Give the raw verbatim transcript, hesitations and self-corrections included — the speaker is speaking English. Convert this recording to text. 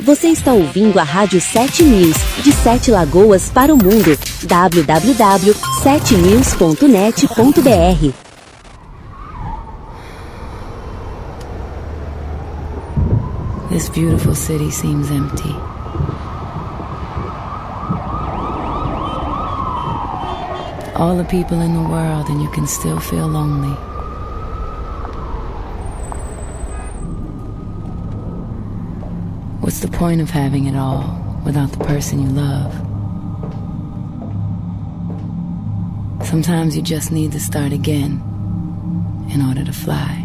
Você está ouvindo a Rádio sete News, de Sete Lagoas para o mundo. w w w ponto sete news ponto net ponto b r. This beautiful city seems empty. All the people in the world, and you can still feel lonely. What's the point of having it all without the person you love? Sometimes you just need to start again in order to fly.